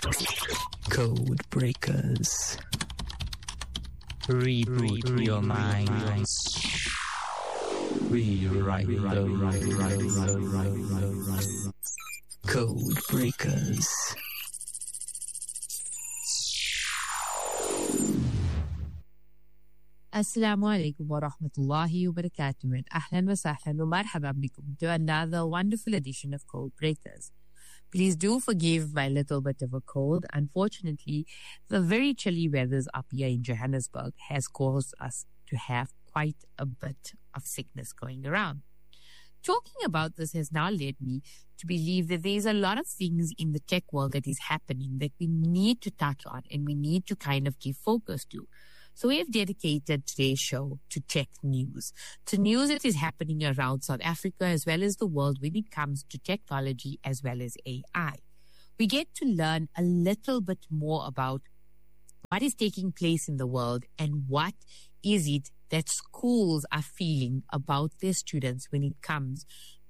Code breakers. Reboot your mind. Rewrite the Code breakers. Assalamu alaikum wa rahmatullahi wa barakatuh and ahlan wa sahlan wa marhaban bikum to another wonderful edition of Code Breakers. Please do forgive my little bit of a cold. Unfortunately, the very chilly weathers up here in Johannesburg has caused us to have quite a bit of sickness going around. Talking about this has now led me to believe that there's a lot of things in the tech world that is happening that we need to touch on and we need to kind of give focus to. So we have dedicated today's show to tech news, to news that is happening around South Africa as well as the world when it comes to technology as well as AI. We get to learn a little bit more about what is taking place in the world and what is it that schools are feeling about their students when it comes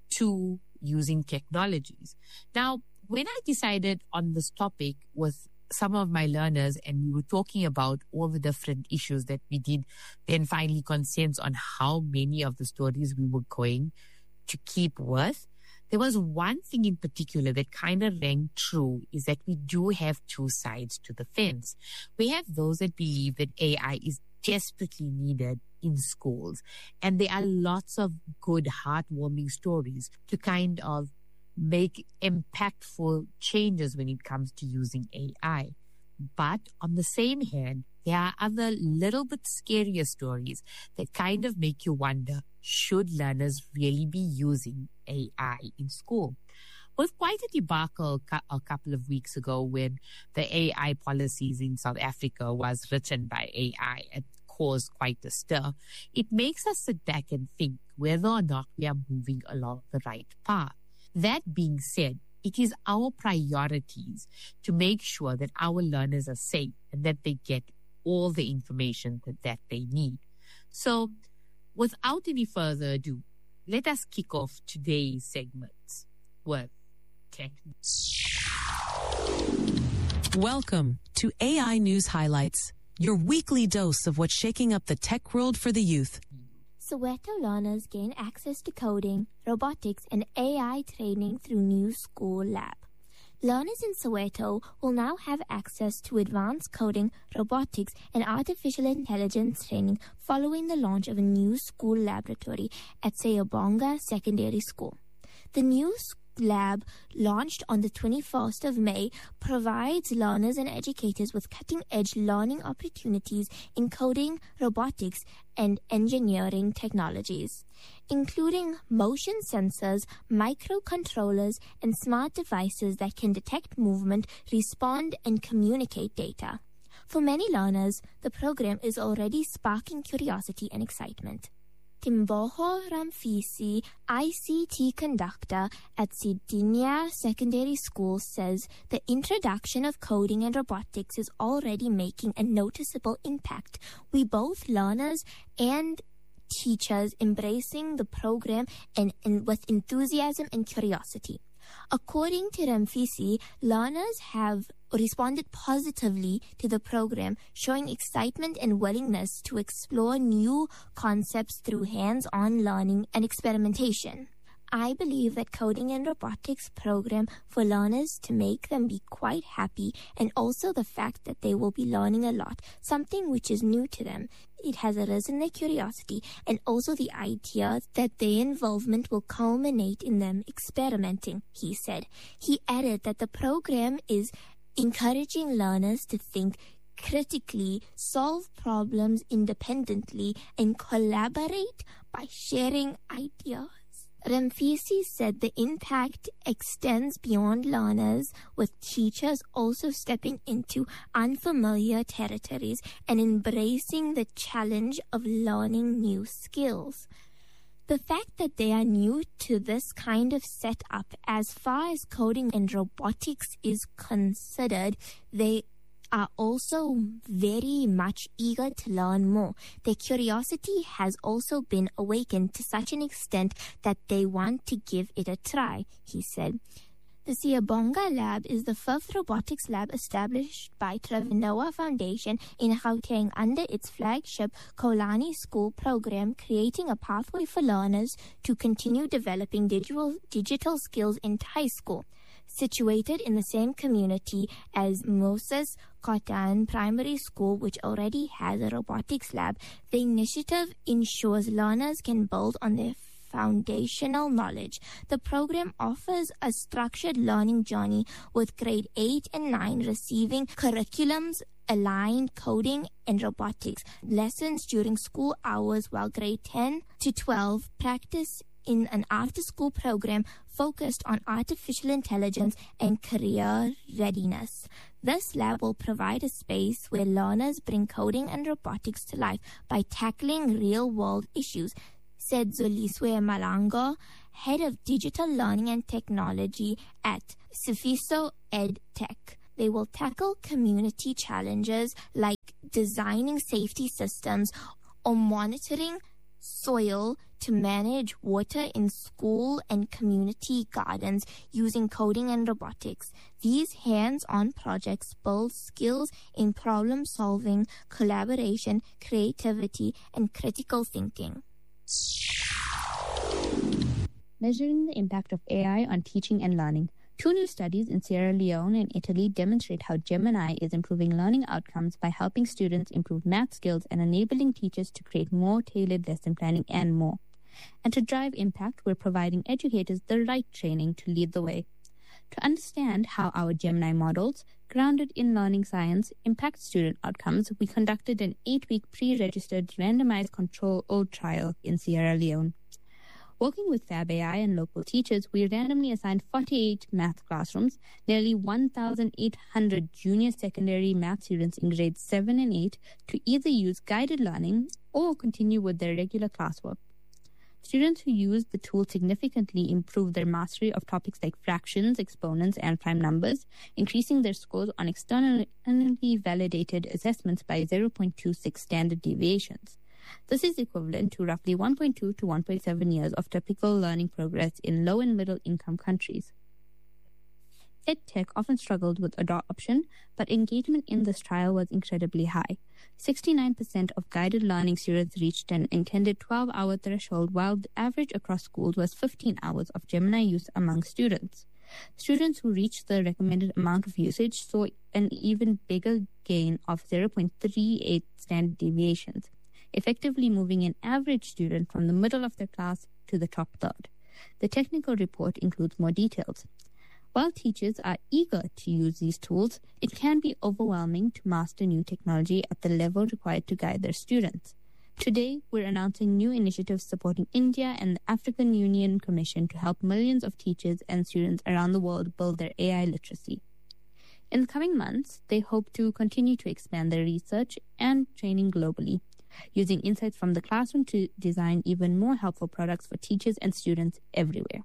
to using technologies. Now, when I decided on this topic with some of my learners and we were talking about all the different issues that we did then finally consensus on how many of the stories we were going to keep with, there was one thing in particular that kind of rang true, is that we do have two sides to the fence. We have those that believe that AI is desperately needed in schools, and there are lots of good, heartwarming stories to kind of make impactful changes when it comes to using AI. But on the same hand, there are other little bit scarier stories that kind of make you wonder, should learners really be using AI in school? Was quite a debacle a couple of weeks ago when the AI policies in South Africa was written by AI. It caused quite a stir. It makes us sit back and think whether or not we are moving along the right path. That being said, it is our priorities to make sure that our learners are safe and that they get all the information that they need. So, without any further ado, let us kick off today's segment with tech. Welcome to AI News Highlights, your weekly dose of what's shaking up the tech world for the youth. Soweto learners gain access to coding, robotics, and AI training through new school lab. Learners in Soweto will now have access to advanced coding, robotics, and artificial intelligence training following the launch of a new school laboratory at Sayabonga Secondary School. The new lab, launched on the 21st of May, provides learners and educators with cutting-edge learning opportunities in coding, robotics, and engineering technologies, including motion sensors, microcontrollers, and smart devices that can detect movement, respond, and communicate data. For many learners, the program is already sparking curiosity and excitement. Timboho Ramfisi, ICT conductor at Sidinia Secondary School, says the introduction of coding and robotics is already making a noticeable impact. We both learners and teachers embracing the program and with enthusiasm and curiosity. According to Ramfisi, learners have responded positively to the program, showing excitement and willingness to explore new concepts through hands-on learning and experimentation. I believe that coding and robotics program for learners to make them be quite happy, and also the fact that they will be learning a lot, something which is new to them. It has arisen their curiosity and also the idea that their involvement will culminate in them experimenting, he said. He added that the program is encouraging learners to think critically, solve problems independently, and collaborate by sharing ideas. Ramfisi said the impact extends beyond learners, with teachers also stepping into unfamiliar territories and embracing the challenge of learning new skills. The fact that they are new to this kind of setup, as far as coding and robotics is considered, they are also very much eager to learn more. Their curiosity has also been awakened to such an extent that they want to give it a try, he said. The Siyabonga Lab is the first robotics lab established by Trevor Noah Foundation in Gauteng under its flagship Kolani School program, creating a pathway for learners to continue developing digital skills into high school. Situated in the same community as Moses Kotan Primary School, which already has a robotics lab, the initiative ensures learners can build on their foundational knowledge. The program offers a structured learning journey with grade 8 and 9 receiving curriculums aligned coding and robotics lessons during school hours, while grade 10 to 12 practice in an after-school program focused on artificial intelligence and career readiness. This lab will provide a space where learners bring coding and robotics to life by tackling real-world issues, said Zuliswe Malango, head of digital learning and technology at Sifiso EdTech. They will tackle community challenges like designing safety systems or monitoring soil to manage water in school and community gardens using coding and robotics. These hands-on projects build skills in problem-solving, collaboration, creativity, and critical thinking. Measuring the impact of AI on teaching and learning. 2 new studies in Sierra Leone and Italy demonstrate how Gemini is improving learning outcomes by helping students improve math skills and enabling teachers to create more tailored lesson planning and more. And to drive impact, we're providing educators the right training to lead the way. To understand how our Gemini models, grounded in learning science, impact student outcomes, we conducted an 8-week pre-registered randomized controlled trial in Sierra Leone. Working with Fab AI and local teachers, we randomly assigned 48 math classrooms, nearly 1,800 junior secondary math students in grades 7 and 8 to either use guided learning or continue with their regular classwork. Students who used the tool significantly improved their mastery of topics like fractions, exponents, and prime numbers, increasing their scores on externally validated assessments by 0.26 standard deviations. This is equivalent to roughly 1.2 to 1.7 years of typical learning progress in low and middle income countries. EdTech often struggled with adoption, but engagement in this trial was incredibly high. 69% of guided learning students reached an intended 12-hour threshold, while the average across schools was 15 hours of Gemini use among students. Students who reached the recommended amount of usage saw an even bigger gain of 0.38 standard deviations, effectively moving an average student from the middle of their class to the top third. The technical report includes more details. While teachers are eager to use these tools, it can be overwhelming to master new technology at the level required to guide their students. Today, we're announcing new initiatives supporting India and the African Union Commission to help millions of teachers and students around the world build their AI literacy. In the coming months, they hope to continue to expand their research and training globally, using insights from the classroom to design even more helpful products for teachers and students everywhere.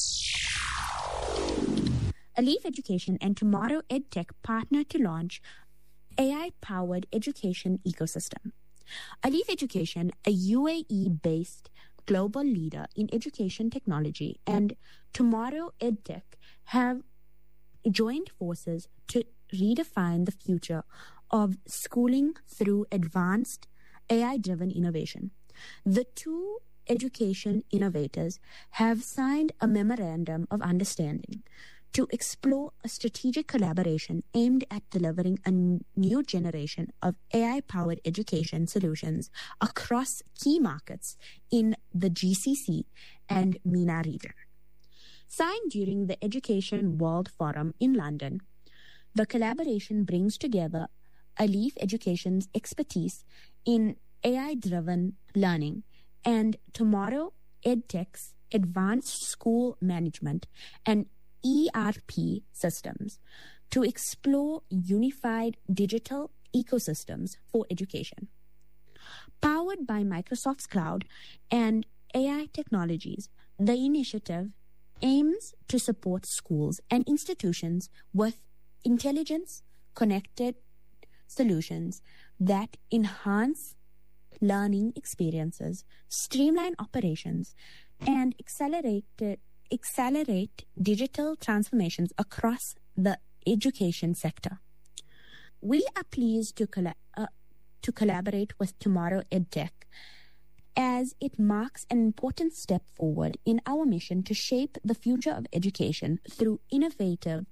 Alif Education and Tomorrow EdTech partner to launch AI-powered education ecosystem. Alif Education, a UAE-based global leader in education technology, and Tomorrow EdTech have joined forces to redefine the future of schooling through advanced AI-driven innovation. The two education innovators have signed a memorandum of understanding to explore a strategic collaboration aimed at delivering a new generation of AI-powered education solutions across key markets in the GCC and MENA region. Signed during the Education World Forum in London, the collaboration brings together Alif Education's expertise in AI-driven learning and Tomorrow EdTech's advanced school management and ERP systems to explore unified digital ecosystems for education. Powered by Microsoft's cloud and AI technologies, the initiative aims to support schools and institutions with intelligence, connected solutions that enhance learning experiences, streamline operations, and accelerate digital transformations across the education sector. We are pleased to collaborate with Tomorrow EdTech as it marks an important step forward in our mission to shape the future of education through innovation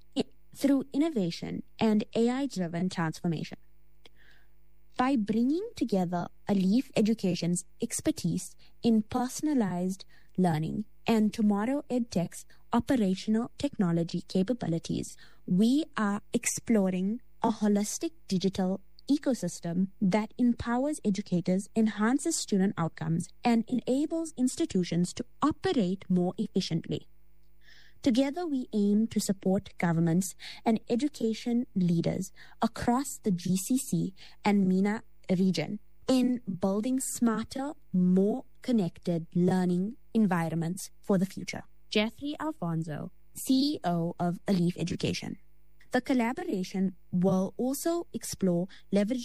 and AI-driven transformation. By bringing together Alif Education's expertise in personalized learning and Tomorrow EdTech's operational technology capabilities, we are exploring a holistic digital ecosystem that empowers educators, enhances student outcomes, and enables institutions to operate more efficiently. Together, we aim to support governments and education leaders across the GCC and MENA region in building smarter, more connected learning environments for the future. Jeffrey Alfonso, CEO of Alif Education. The collaboration will also explore leveraging